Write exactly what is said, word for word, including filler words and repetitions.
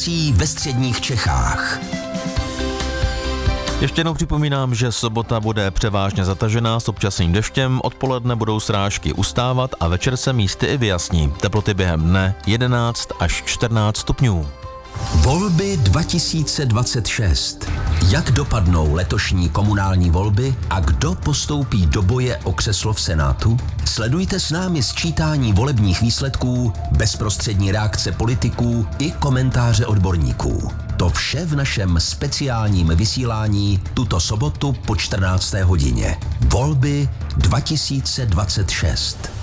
počasí ve středních Čechách. Ještě jednou připomínám, že sobota bude převážně zatažená s občasným deštěm, odpoledne budou srážky ustávat a večer se místy i vyjasní. Teploty během dne jedenáct až čtrnáct stupňů. Volby dva tisíce dvacet šest. Jak dopadnou letošní komunální volby a kdo postoupí do boje o křeslo v Senátu? Sledujte s námi sčítání volebních výsledků, bezprostřední reakce politiků i komentáře odborníků. To vše v našem speciálním vysílání tuto sobotu po čtrnácté hodině. Volby dva tisíce dvacet šest.